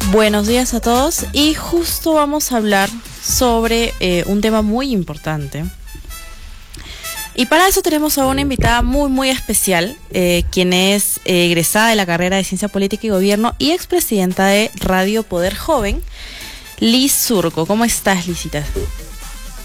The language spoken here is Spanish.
Buenos días a todos y justo vamos a hablar sobre un tema muy importante. Y para eso tenemos a una invitada muy especial, quien es egresada de la carrera de Ciencia Política y Gobierno y expresidenta de Radio Poder Joven, Liz Surco. ¿Cómo estás, Lisita?